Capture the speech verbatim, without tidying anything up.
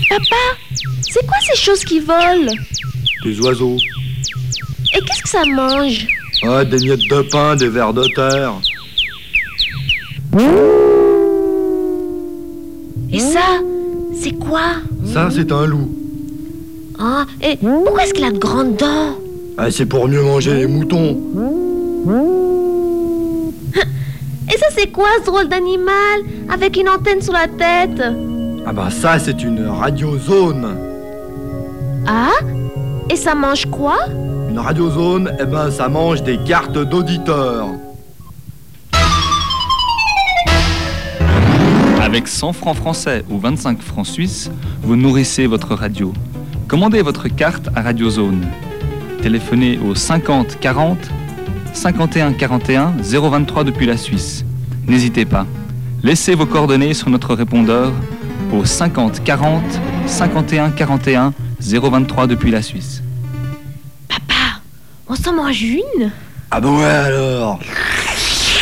Papa, c'est quoi ces choses qui volent? Des oiseaux. Et qu'est-ce que ça mange? Ah, des miettes de pain, des vers de terre. Et ça, c'est quoi? Ça, c'est un loup. Ah, et pourquoi est-ce qu'il a de grandes dents? Ah, c'est pour mieux manger les moutons. Et ça, c'est quoi ce drôle d'animal avec une antenne sur la tête? Ah bah ça, c'est une radiozone. Ah? Et ça mange quoi? Une radiozone, eh ben ça mange des cartes d'auditeurs. Avec cent francs français ou vingt-cinq francs suisses, vous nourrissez votre radio. Commandez votre carte à Radiozone. Téléphonez au cinquante quarante, cinquante et un quarante et un, zéro vingt-trois depuis la Suisse. N'hésitez pas. Laissez vos coordonnées sur notre répondeur au cinquante quarante, cinquante et un quarante et un, zéro vingt-trois depuis la Suisse. Papa, on s'en mange une? Ah bah ouais alors.